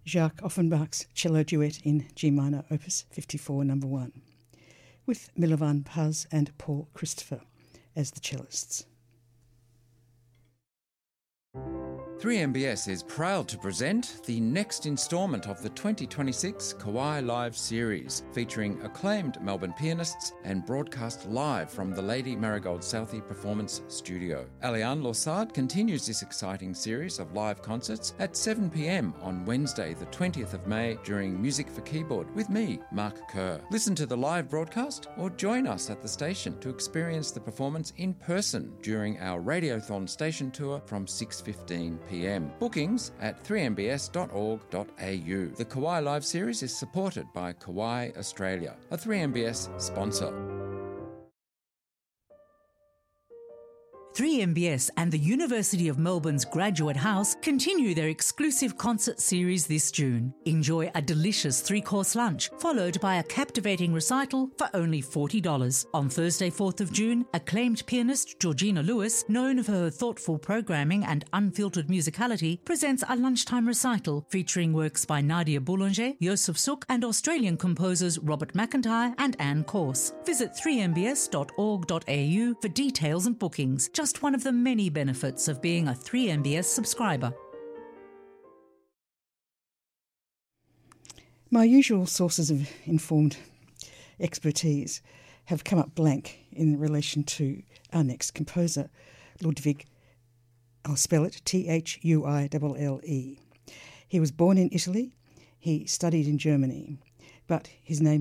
Jacques Offenbach's cello duet in G minor, Opus 54, No. 1, with Milovan Paz and Paul Christopher as the cellists. 3MBS is proud to present the next instalment of the 2026 Kawai Live series, featuring acclaimed Melbourne pianists and broadcast live from the Lady Marigold Southey Performance Studio. Aliane Lorsard continues this exciting series of live concerts at 7 p.m. on Wednesday, the 20th of May, during Music for Keyboard with me, Mark Kerr. Listen to the live broadcast or join us at the station to experience the performance in person during our Radiothon station tour from 6:15 p.m. Bookings at 3mbs.org.au. The Kawai Live series is supported by Kawai Australia, a 3MBS sponsor. 3MBS and the University of Melbourne's Graduate House continue their exclusive concert series this June. Enjoy a delicious 3-course lunch, followed by a captivating recital for only $40. On Thursday, 4th of June, acclaimed pianist Georgina Lewis, known for her thoughtful programming and unfiltered musicality, presents a lunchtime recital featuring works by Nadia Boulanger, Joseph Suk, and Australian composers Robert McIntyre and Anne Corse. Visit 3mbs.org.au for details and bookings. Just one of the many benefits of being a 3MBS subscriber. My usual sources of informed expertise have come up blank in relation to our next composer, Ludwig, I'll spell it, Thuille. He was born in Italy, he studied in Germany, but his name